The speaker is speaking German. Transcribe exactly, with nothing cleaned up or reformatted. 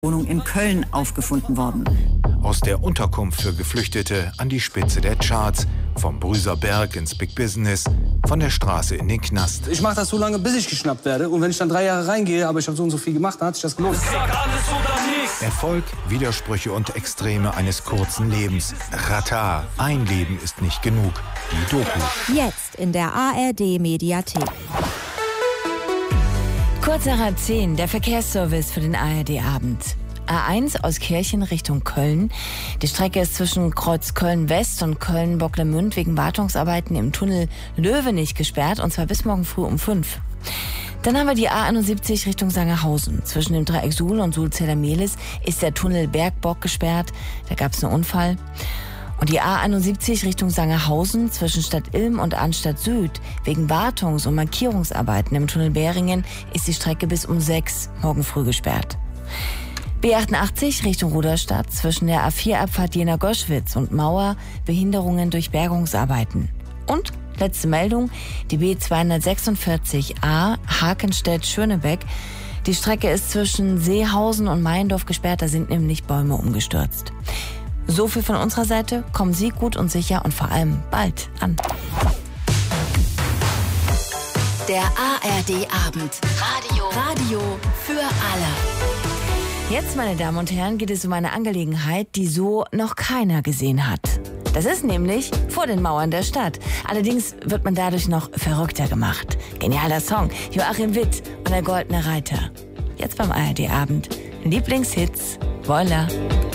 Wohnung in Köln aufgefunden worden. Aus der Unterkunft für Geflüchtete an die Spitze der Charts, vom Brüserberg ins Big Business, von der Straße in den Knast. Ich mache das so lange, bis ich geschnappt werde. Und wenn ich dann drei Jahre reingehe, aber ich habe so und so viel gemacht, dann hat sich das gelohnt. Erfolg, Widersprüche und Extreme eines kurzen Lebens. Rata, ein Leben ist nicht genug. Die Doku. Jetzt in der A R D-Mediathek. Kurz nach halb zehn, der Verkehrsservice für den A R D-Abend. A eins aus Kirchen Richtung Köln. Die Strecke ist zwischen Kreuz Köln-West und Köln-Bocklemünd wegen Wartungsarbeiten im Tunnel Löwenich gesperrt, und zwar bis morgen früh um fünf. Dann haben wir die A einundsiebzig Richtung Sangerhausen. Zwischen dem Dreieck Suhl und Sulzeller-Mehlis ist der Tunnel Bergbock gesperrt. Da gab es einen Unfall. Und die A einundsiebzig Richtung Sangerhausen zwischen Stadt Ilm und Arnstadt Süd wegen Wartungs- und Markierungsarbeiten im Tunnel Bäringen ist die Strecke bis um sechs morgen früh gesperrt. B achtundachtzig Richtung Ruderstadt zwischen der A vier Abfahrt Jena-Goschwitz und Mauer Behinderungen durch Bergungsarbeiten. Und letzte Meldung, die B zweihundertsechsundvierzig A Hakenstedt-Schönebeck. Die Strecke ist zwischen Seehausen und Meiendorf gesperrt, da sind nämlich Bäume umgestürzt. So viel von unserer Seite. Kommen Sie gut und sicher und vor allem bald an. Der A R D-Abend. Radio. Radio für alle. Jetzt, meine Damen und Herren, geht es um eine Angelegenheit, die so noch keiner gesehen hat. Das ist nämlich vor den Mauern der Stadt. Allerdings wird man dadurch noch verrückter gemacht. Genialer Song. Joachim Witt und der Goldene Reiter. Jetzt beim A R D-Abend. Lieblingshits. Voila.